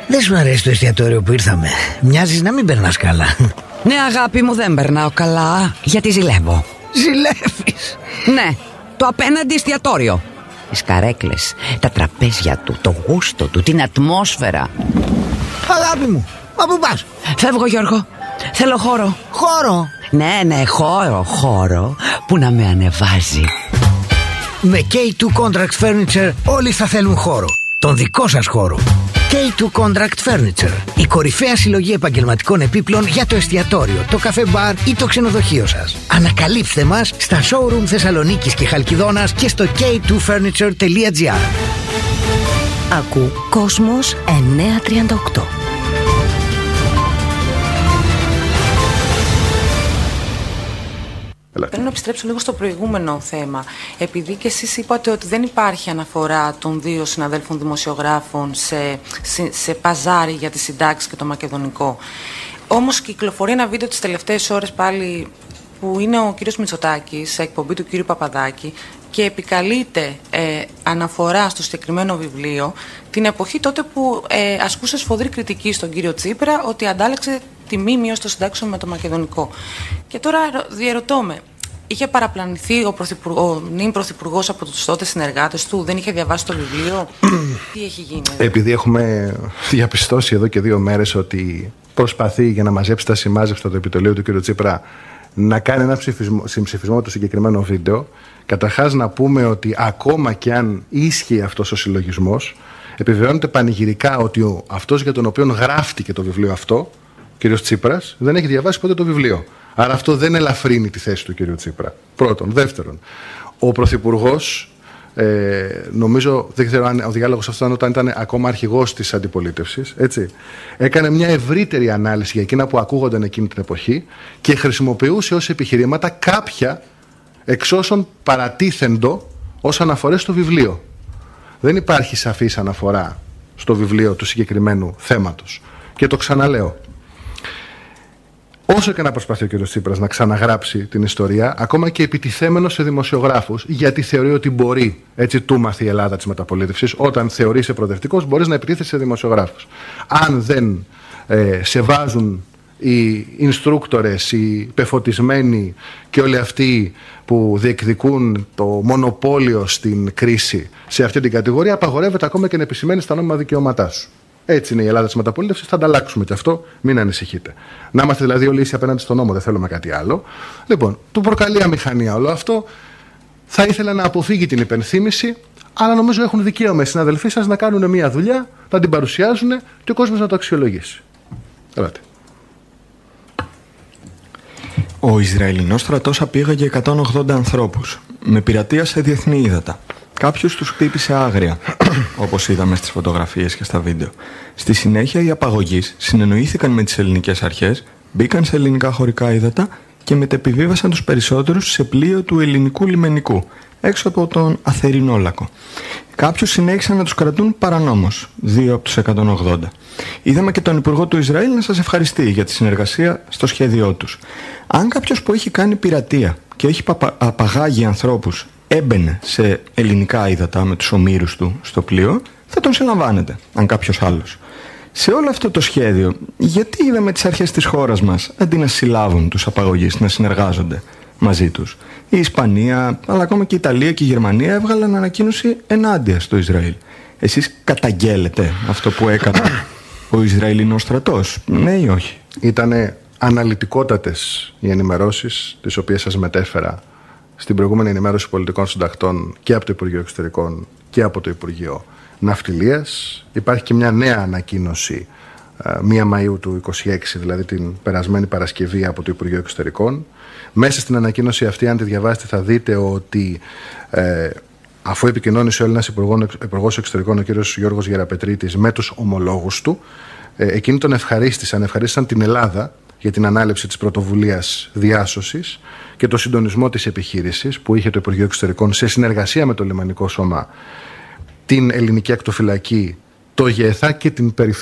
Δεν σου αρέσει το εστιατόριο που ήρθαμε? Μοιάζεις να μην περνάς καλά. Ναι, αγάπη μου, δεν περνάω καλά, γιατί ζηλεύω. Ζηλεύεις? Ναι, το απέναντι εστιατόριο. Τις καρέκλες, τα τραπέζια του, το γούστο του, την ατμόσφαιρα. Αγάπη μου, μα πού πας? Φεύγω, Γιώργο, θέλω χώρο. Χώρο? Ναι, χώρο που να με ανεβάζει. Με K2 Contract Furniture όλοι θα θέλουν χώρο. Τον δικό σας χώρο. K2 Contract Furniture. Η κορυφαία συλλογή επαγγελματικών επίπλων για το εστιατόριο, το καφέ μπαρ ή το ξενοδοχείο σας. Ανακαλύψτε μας στα showroom Θεσσαλονίκης και Χαλκιδόνας και στο k2furniture.gr. Ακού Κόσμος 938. Θέλω να επιστρέψω λίγο στο προηγούμενο θέμα. Επειδή και εσείς είπατε ότι δεν υπάρχει αναφορά των δύο συναδέλφων δημοσιογράφων σε παζάρι για τις συντάξεις και το μακεδονικό. Όμως κυκλοφορεί ένα βίντεο τις τελευταίες ώρες πάλι που είναι ο κύριος Μητσοτάκης σε εκπομπή του κύριου Παπαδάκη και επικαλείται αναφορά στο συγκεκριμένο βιβλίο την εποχή τότε που ασκούσε σφοδρή κριτική στον κύριο Τσίπρα ότι αντάλλαξε τη μη μείωση των συντάξεων με το μακεδονικό. Και τώρα διαρωτώ με, είχε παραπλανηθεί ο νυν πρωθυπουργός από τους τότε συνεργάτες του, δεν είχε διαβάσει το βιβλίο, τι έχει γίνει? Επειδή έχουμε διαπιστώσει εδώ και 2 μέρες ότι προσπαθεί για να μαζέψει τα συμμάζευστα το επιτελείο του κ. Τσίπρα να κάνει ένα συμψηφισμό του συγκεκριμένου βίντεο, καταρχάς να πούμε ότι ακόμα και αν ίσχυε αυτός ο συλλογισμός, επιβεβαιώνεται πανηγυρικά ότι αυτός για τον οποίο γράφτηκε το βιβλίο αυτό, ο κ. Τσίπρας, δεν έχει διαβάσει ποτέ το βιβλίο. Άρα αυτό δεν ελαφρύνει τη θέση του κ. Τσίπρα. Πρώτον. Δεύτερον, ο Πρωθυπουργός, νομίζω, δεν ξέρω αν ο διάλογος αυτός όταν ήταν ακόμα αρχηγός της αντιπολίτευσης, έτσι, έκανε μια ευρύτερη ανάλυση για εκείνα που ακούγονταν εκείνη την εποχή και χρησιμοποιούσε ως επιχειρήματα κάποια εξ όσων παρατίθεντο ως αναφορές στο βιβλίο. Δεν υπάρχει σαφής αναφορά στο βιβλίο του συγκεκριμένου θέματος. Και το ξαναλέω. Όσο και να προσπαθεί ο κ. Τσίπρας να ξαναγράψει την ιστορία, ακόμα και επιτιθέμενος σε δημοσιογράφους, γιατί θεωρεί ότι μπορεί, έτσι του μάθει η Ελλάδα της μεταπολίτευσης, όταν θεωρείσαι προοδευτικός, μπορείς να επιτίθεσαι σε δημοσιογράφους. Αν δεν σε βάζουν οι instructors, οι πεφωτισμένοι και όλοι αυτοί που διεκδικούν το μονοπόλιο στην κρίση σε αυτή την κατηγορία, απαγορεύεται ακόμα και να επισημαίνεις τα νόμιμα δικαιώματά σου. Έτσι είναι η Ελλάδα της μεταπολίτευσης, θα ανταλλάξουμε και αυτό, μην ανησυχείτε. Να είμαστε δηλαδή όλοι ίσοι απέναντι στον νόμο, δεν θέλουμε κάτι άλλο. Λοιπόν, του προκαλεί αμηχανία όλο αυτό. Θα ήθελα να αποφύγει την υπενθύμηση, αλλά νομίζω έχουν δικαίωμα οι συναδελφοί σας να κάνουν μια δουλειά, να την παρουσιάζουν και ο κόσμος να το αξιολογήσει. Ελάτε. Ο Ισραηλινός στρατός απήγαγε 180 ανθρώπους με πειρατεία σε διεθνή ύδατα. Κάποιος τους χτύπησε άγρια, όπως είδαμε στις φωτογραφίες και στα βίντεο. Στη συνέχεια οι απαγωγείς συνεννοήθηκαν με τις ελληνικές αρχές, μπήκαν σε ελληνικά χωρικά ύδατα και μετεπιβίβασαν τους περισσότερους σε πλοίο του ελληνικού λιμενικού, έξω από τον Αθερινόλακο. Κάποιους συνέχισαν να τους κρατούν παρανόμως, 2 από τους 180. Είδαμε και τον Υπουργό του Ισραήλ να σας ευχαριστεί για τη συνεργασία στο σχέδιό τους. Αν κάποιος που έχει κάνει πειρατεία και έχει απαγάγει ανθρώπους έμπαινε σε ελληνικά ύδατα με τους ομήρους του στο πλοίο, θα τον συλλαμβάνεται, αν κάποιος άλλος. Σε όλο αυτό το σχέδιο, γιατί είδαμε τις αρχές της χώρας μας, αντί να συλλάβουν τους απαγωγείς, να συνεργάζονται μαζί τους? Η Ισπανία, αλλά ακόμα και η Ιταλία και η Γερμανία έβγαλαν ανακοίνωση ενάντια στο Ισραήλ. Εσείς καταγγέλλετε αυτό που έκανε ο Ισραηλινός στρατός, ναι ή όχι? Ήτανε αναλυτικότατες οι ενημερώσεις, τις οποίες σας μετέφερα στην προηγούμενη ενημέρωση πολιτικών συντακτών και από το Υπουργείο Εξωτερικών και από το Υπουργείο Ναυτιλίας. Υπάρχει και μια νέα ανακοίνωση 1 Μαΐου του 2026, δηλαδή την περασμένη Παρασκευή, από το Υπουργείο Εξωτερικών. Μέσα στην ανακοίνωση αυτή, αν τη διαβάσετε, θα δείτε ότι αφού επικοινώνησε ο Έλληνας Υπουργός Εξωτερικών, ο κ. Γιώργος Γεραπετρίτης, με τους ομολόγους του, εκείνοι τον ευχαρίστησαν την Ελλάδα για την ανάληψη της πρωτοβουλίας διάσωσης και το συντονισμό της επιχείρησης που είχε το Υπουργείο Εξωτερικών σε συνεργασία με το Λιμανικό Σώμα, την Ελληνική Ακτοφυλακή, το ΓΕΘΑ και την